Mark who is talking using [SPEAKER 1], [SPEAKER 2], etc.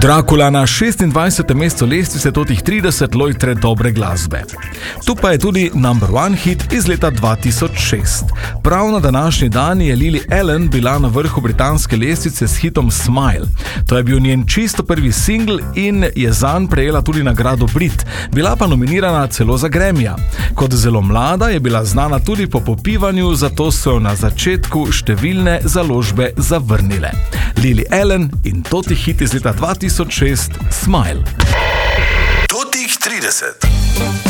[SPEAKER 1] Dracula na 26. mestu lestvice totih 30 lojtre dobre glasbe. Tu pa je tudi number one hit iz leta 2006. Prav na današnji dan je Lily Allen bila na vrhu britanske lestvice s hitom Smile. To je bil njen čisto prvi singl in je zanj prejela tudi nagrado Brit. Bila pa nominirana celo za Grammyja. Kot zelo mlada je bila znana tudi po popivanju, zato so jo na začetku številne založbe zavrnile. Lily Allen in toti hit iz leta 2006 Smile.
[SPEAKER 2] Totih 30.